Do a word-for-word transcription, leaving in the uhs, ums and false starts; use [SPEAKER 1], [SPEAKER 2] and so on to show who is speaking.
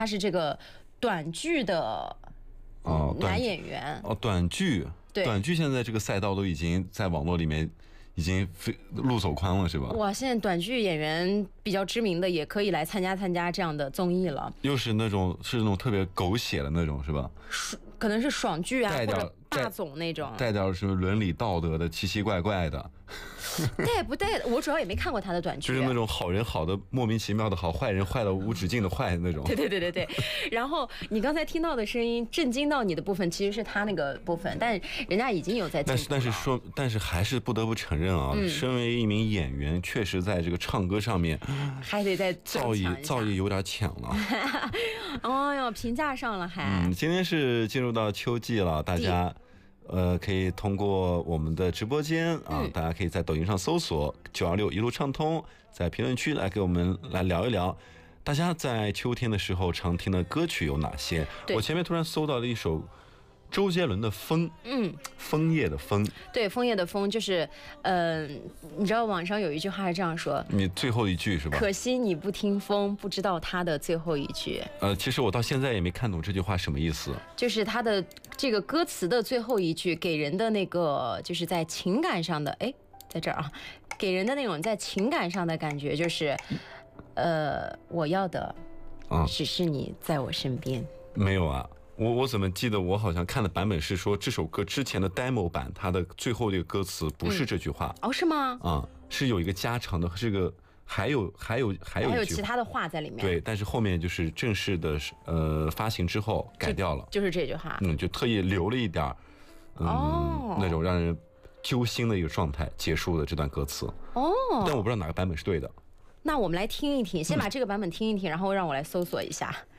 [SPEAKER 1] 他是这个短剧的
[SPEAKER 2] 哦
[SPEAKER 1] 男演员
[SPEAKER 2] 哦，短剧，
[SPEAKER 1] 对，
[SPEAKER 2] 短剧现在这个赛道都已经在网络里面已经非路走宽了，是吧？
[SPEAKER 1] 哇，现在短剧演员比较知名的也可以来参加参加这样的综艺了，
[SPEAKER 2] 又是那种是那种特别狗血的那种，是吧？
[SPEAKER 1] 可能是爽剧啊，
[SPEAKER 2] 带点
[SPEAKER 1] 或者大总那种，
[SPEAKER 2] 带点什么伦理道德的奇奇怪怪的。
[SPEAKER 1] 带不带？我主要也没看过他的短剧，
[SPEAKER 2] 就是那种好人好的莫名其妙的好，坏人坏到无止境的坏那种。
[SPEAKER 1] 对对对对对。然后你刚才听到的声音，震惊到你的部分其实是他那个部分，但人家已经有在进步了。
[SPEAKER 2] 但是但是说，但是还是不得不承认啊，嗯、身为一名演员，确实在这个唱歌上面
[SPEAKER 1] 还得再
[SPEAKER 2] 造诣造诣有点强了。
[SPEAKER 1] 哦哟，评价上了还。
[SPEAKER 2] 嗯，今天是进入到秋季了，大家。呃，可以通过我们的直播间啊，嗯、大家可以在抖音上搜索九二六一路畅通，在评论区来给我们来聊一聊，大家在秋天的时候常听的歌曲有哪些？我前面突然搜到了一首周杰伦的《枫》，嗯，枫叶的枫，
[SPEAKER 1] 对，枫叶的枫就是，呃，你知道网上有一句话是这样说，
[SPEAKER 2] 你最后一句是吧？
[SPEAKER 1] 可惜你不听风，不知道他的最后一句。
[SPEAKER 2] 呃，其实我到现在也没看懂这句话什么意思，
[SPEAKER 1] 就是他的这个歌词的最后一句，给人的那个就是在情感上的，哎，在这儿啊，给人的那种在情感上的感觉就是，呃，我要的，啊，只是你在我身边。
[SPEAKER 2] 没有啊。我我怎么记得我好像看的版本是说这首歌之前的 demo 版，它的最后这个歌词不是这句话、
[SPEAKER 1] 嗯、哦，是吗？
[SPEAKER 2] 啊、嗯，是有一个加长的，这个还有还有还有
[SPEAKER 1] 还有其他的话在里面。
[SPEAKER 2] 对，但是后面就是正式的呃发行之后改掉了，
[SPEAKER 1] 就, 就是这句话，
[SPEAKER 2] 嗯，就特意留了一点，嗯，哦、那种让人揪心的一个状态结束的这段歌词。哦，但我不知道哪个版本是对的。
[SPEAKER 1] 那我们来听一听，先把这个版本听一听，然后让我来搜索一下。